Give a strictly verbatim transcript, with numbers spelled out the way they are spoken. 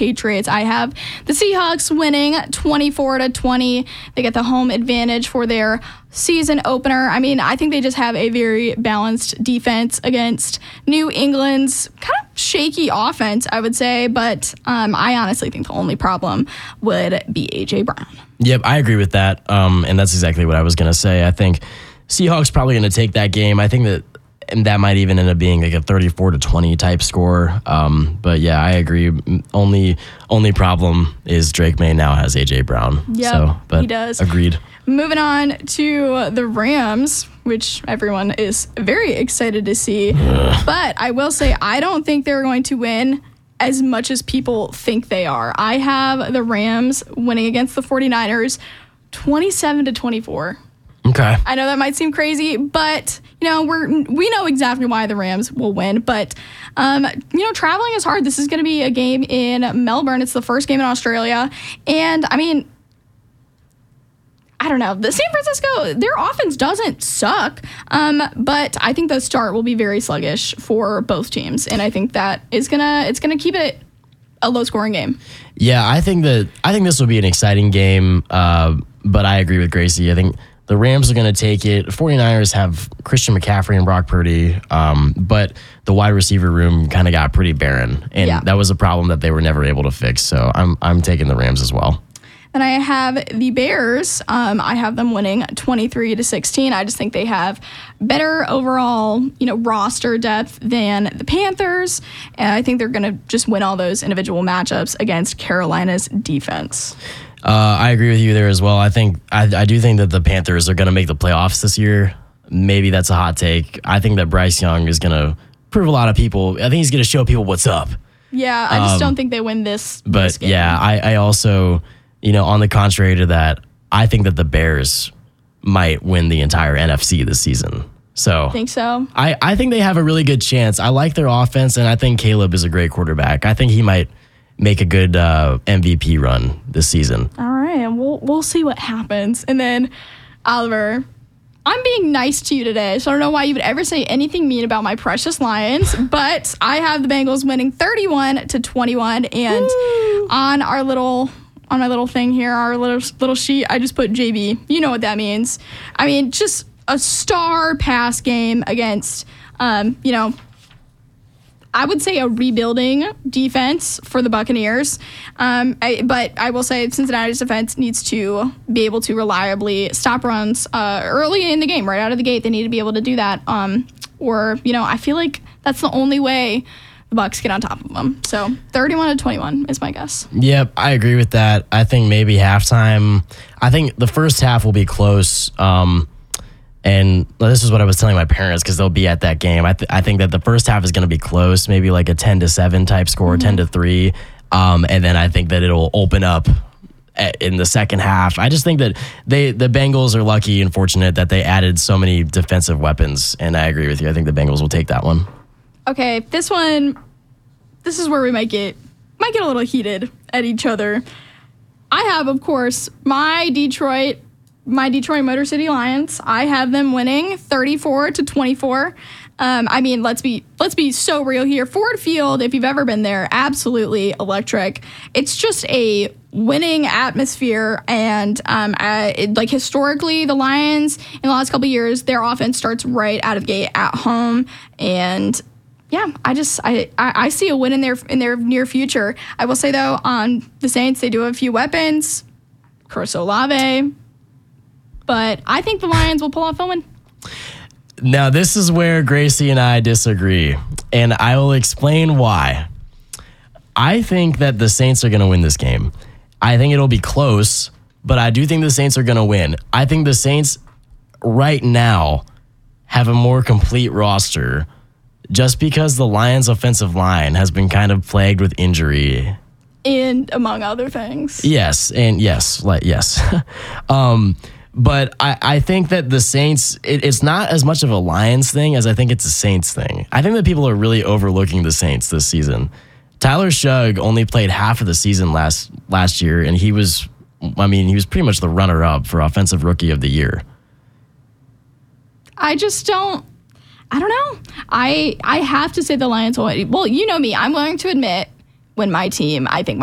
Patriots. I have the Seahawks winning twenty-four to twenty. They get the home advantage for their season opener. I mean, I think they just have a very balanced defense against New England's kind of shaky offense, I would say. But um, I honestly think the only problem would be A J Brown. Yep, I agree with that. Um, and that's exactly what I was going to say. I think Seahawks probably going to take that game. I think that and that might even end up being like a thirty-four to twenty type score. Um, but yeah, I agree. Only only problem is Drake May now has A J Brown. Yeah, so, but he does. Agreed. Moving on to the Rams, which everyone is very excited to see. Ugh. But I will say, I don't think they're going to win as much as people think they are. I have the Rams winning against the 49ers twenty-seven to twenty-four. Okay. I know that might seem crazy, but you know we're we know exactly why the Rams will win. But um, you know, traveling is hard. This is going to be a game in Melbourne. It's the first game in Australia, and I mean, I don't know. The San Francisco, their offense doesn't suck, um, but I think the start will be very sluggish for both teams, and I think that is gonna it's gonna keep it a low scoring game. Yeah, I think that I think this will be an exciting game, uh, but I agree with Gracie. I think the Rams are going to take it. 49ers have Christian McCaffrey and Brock Purdy, um, but the wide receiver room kind of got pretty barren, and Yeah. that was a problem that they were never able to fix. So I'm I'm taking the Rams as well. And I have the Bears. Um, I have them winning twenty-three to sixteen. I just think they have better overall, you know, roster depth than the Panthers, and I think they're going to just win all those individual matchups against Carolina's defense. Uh, I agree with you there as well. I think I, I do think that the Panthers are going to make the playoffs this year. Maybe that's a hot take. I think that Bryce Young is going to prove a lot of people. I think he's going to show people what's up. Yeah, I just Um, don't think they win this. But this game. yeah, I, I also, you know, on the contrary to that, I think that the Bears might win the entire N F C this season. So think so. I, I think they have a really good chance. I like their offense, and I think Caleb is a great quarterback. I think he might make a good uh, M V P run this season. All right, and we'll we'll see what happens. And then, Oliver, I'm being nice to you today, so I don't know why you would ever say anything mean about my precious Lions, but I have the Bengals winning thirty-one to twenty-one, and Woo. on our little on my little thing here, our little little sheet, I just put J B. You know what that means. I mean, just a star pass game against, um, you know, I would say a rebuilding defense for the Buccaneers. Um, I, but I will say Cincinnati's defense needs to be able to reliably stop runs uh, early in the game, right out of the gate. They need to be able to do that. Um, or, you know, I feel like that's the only way the Bucs get on top of them. So thirty-one to twenty-one is my guess. Yep, I agree with that. I think maybe halftime. I think the first half will be close. Um, And this is what I was telling my parents because they'll be at that game. I, th- I think that the first half is going to be close, maybe like a ten to seven type score, mm-hmm. ten to three. Um, and then I think that it'll open up at, in the second half. I just think that they the Bengals are lucky and fortunate that they added so many defensive weapons. And I agree with you. I think the Bengals will take that one. Okay, this one, this is where we might get might get a little heated at each other. I have, of course, my Detroit. My Detroit Motor City Lions. I have them winning thirty-four to twenty-four. Um, I mean, let's be let's be so real here. Ford Field, if you've ever been there, absolutely electric. It's just a winning atmosphere, and um, I, it, like historically, the Lions in the last couple of years, their offense starts right out of the gate at home, and yeah, I just I, I I see a win in their in their near future. I will say though, on the Saints, they do have a few weapons. Chris Olave. But I think the Lions will pull off a win. Now, this is where Gracie and I disagree, and I will explain why. I think that the Saints are going to win this game. I think it'll be close, but I do think the Saints are going to win. I think the Saints right now have a more complete roster just because the Lions' offensive line has been kind of plagued with injury. And among other things. Yes, and yes, like yes. um But I, I think that the Saints, it, it's not as much of a Lions thing as I think it's a Saints thing. I think that people are really overlooking the Saints this season. Tyler Shugg only played half of the season last last year, and he was, I mean, he was pretty much the runner-up for Offensive Rookie of the Year. I just don't, I don't know. I I have to say the Lions will win. Well, you know me. I'm willing to admit when my team, I think